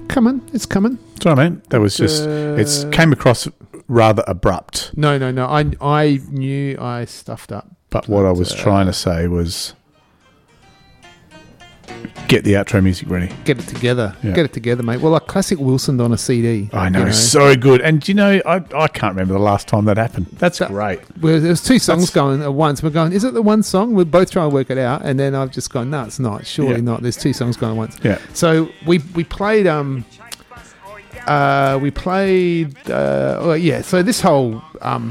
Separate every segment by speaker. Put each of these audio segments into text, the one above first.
Speaker 1: Coming. It's coming.
Speaker 2: Sorry, mate. That was just... It came across rather abrupt.
Speaker 1: No. I knew I stuffed up.
Speaker 2: But what I was trying to say was... Get the outro music ready.
Speaker 1: Get it together.
Speaker 2: Yeah.
Speaker 1: Get it together, mate. Well, like classic Wilson on a CD.
Speaker 2: I know, so good. And, I can't remember the last time that happened. That's great.
Speaker 1: Well, there's two songs going at once. We're going, is it the one song? We're both trying to work it out. And then I've just gone, no, it's not. Surely not. There's two songs going at once.
Speaker 2: Yeah.
Speaker 1: So we played... so this whole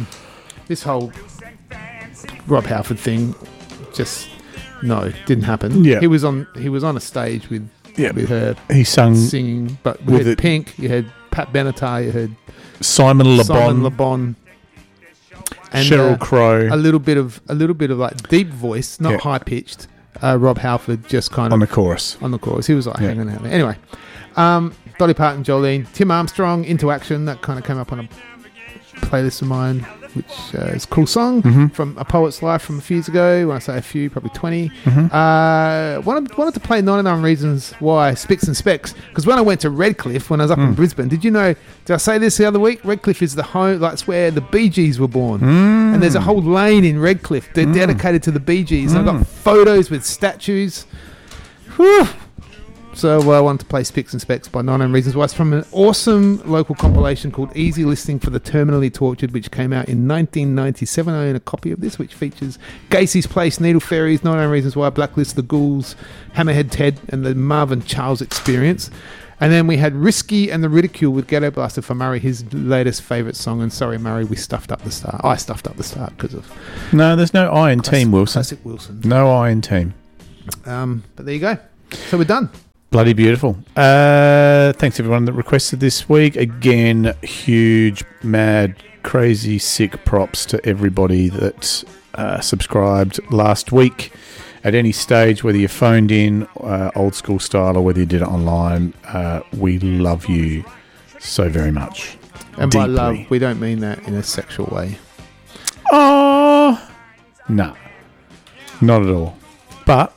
Speaker 1: Rob Halford thing just... No, didn't happen.
Speaker 2: Yeah.
Speaker 1: He was on a stage with her.
Speaker 2: He sung
Speaker 1: singing, but we had Pink, you had Pat Benatar, you had
Speaker 2: Simon Le Bon,
Speaker 1: and
Speaker 2: Sheryl Crow.
Speaker 1: A little bit of like deep voice, not high pitched. Rob Halford just kind of
Speaker 2: on the chorus.
Speaker 1: He was like hanging out there. Anyway, Dolly Parton, Jolene, Tim Armstrong, Into Action. That kind of came up on a playlist of mine, which is a cool song from A Poet's Life from a few years ago. When I say a few, probably 20. Wanted to play 99 Reasons Why, Spicks and Specks, because when I went to Redcliffe, when I was up in Brisbane, did I say this the other week? Redcliffe is the home, that's where the Bee Gees were born. And there's a whole lane in Redcliffe dedicated to the Bee Gees. And I've got photos with statues. Whew. So I wanted to play Spicks and Specks by 99 Reasons Why. It's from an awesome local compilation called Easy Listening for the Terminally Tortured, which came out in 1997. I own a copy of this, which features Gacy's Place, Needle Fairies, 99 Reasons Why, Blacklist, The Ghouls, Hammerhead Ted, and the Marvin Charles Experience. And then we had Risky and the Ridicule with Ghetto Blaster for Murray, his latest favourite song. And sorry, Murray, we stuffed up the start. I stuffed up the start because of...
Speaker 2: No, there's no I in team, Wilson.
Speaker 1: Classic Wilson.
Speaker 2: No I in team.
Speaker 1: But there you go. So we're done.
Speaker 2: Bloody beautiful. Thanks everyone that requested this week. Again, huge, mad, crazy, sick props to everybody that subscribed last week at any stage, whether you phoned in old school style or whether you did it online. We love you so very much.
Speaker 1: And
Speaker 2: deeply.
Speaker 1: by love, we don't mean that in a sexual way.
Speaker 2: Oh, no, not at all. But,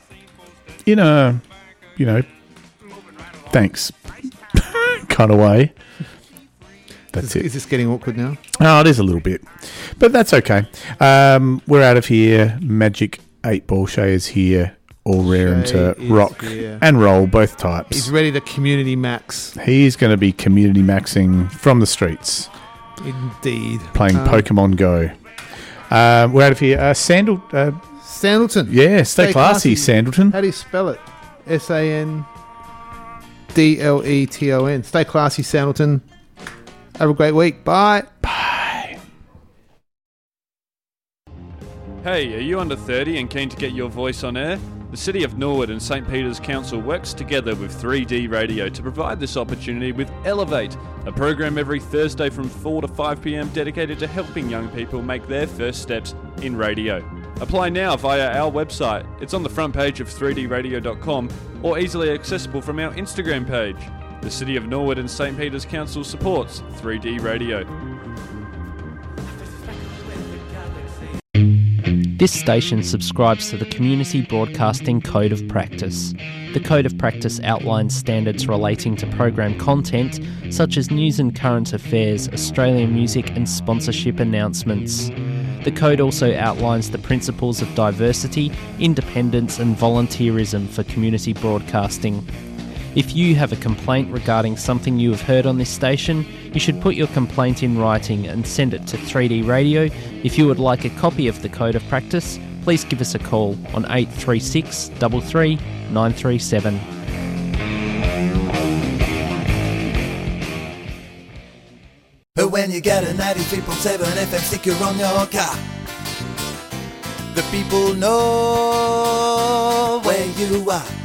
Speaker 2: thanks kind of way. That's it.
Speaker 1: Is this getting awkward now?
Speaker 2: Oh, it is a little bit. But that's okay. We're out of here. Magic 8 Ball Shay is here. All raring to rock and roll, both types.
Speaker 1: He's ready to community max.
Speaker 2: He's going to be community maxing from the streets.
Speaker 1: Indeed.
Speaker 2: Playing Pokemon Go. We're out of here.
Speaker 1: Sandleton.
Speaker 2: Yeah, stay classy, Sandleton.
Speaker 1: How do you spell it? Sandleton. Stay classy, Sandleton. Have a great week. Bye.
Speaker 2: Bye.
Speaker 3: Hey, are you under 30 and keen to get your voice on air? The City of Norwood and St. Peter's Council works together with 3D Radio to provide this opportunity with Elevate, a program every Thursday from 4 to 5 p.m. dedicated to helping young people make their first steps in radio. Apply now via our website. It's on the front page of 3dradio.com or easily accessible from our Instagram page. The City of Norwood and St. Peter's Council supports 3D Radio.
Speaker 4: This station subscribes to the Community Broadcasting Code of Practice. The Code of Practice outlines standards relating to program content, such as news and current affairs, Australian music and sponsorship announcements. The Code also outlines the principles of diversity, independence and volunteerism for community broadcasting. If you have a complaint regarding something you have heard on this station, you should put your complaint in writing and send it to 3D Radio. If you would like a copy of the Code of Practice, please give us a call on 836 33 937.
Speaker 5: When you get a 93.7 FM sticker on your car, the people know where you are.